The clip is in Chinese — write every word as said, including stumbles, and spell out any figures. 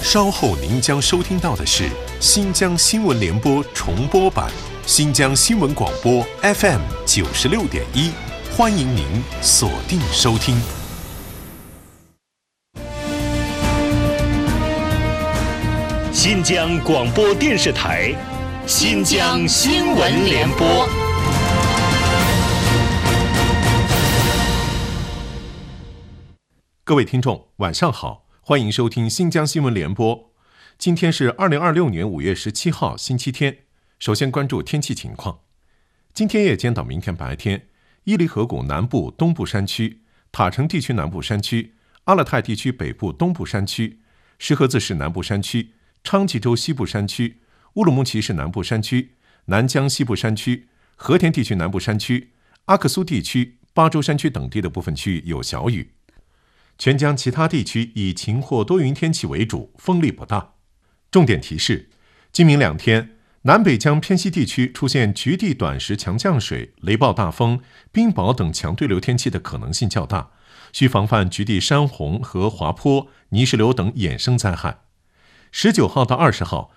稍后您将收听到的是新疆新闻联播重播版，新疆新闻广播 F M 九十六点一，欢迎您锁定收听。 新疆广播电视台，新疆新闻联播。 各位听众，晚上好，欢迎收听新疆新闻联播。今天是二零二六年五月十七号，星期天。首先关注天气情况。今天夜间到明天白天，伊犁河谷南部、东部山区、塔城地区南部山区、阿勒泰地区北部、东部山区、石河子市南部山区、昌吉州西部山区、乌鲁木齐市南部山区、南疆西部山区、和田地区南部山区、阿克苏地区、巴州山区等地的部分区域有小雨。全疆其他地区以晴或多云天气为主，风力不大。重点提示：今明两天，南北疆偏西地区出现局地短时强降水、雷暴大风、冰雹等强对流天气的可能性较大，需防范局地山洪和滑坡、泥石流等衍生灾害。十九号到二十号，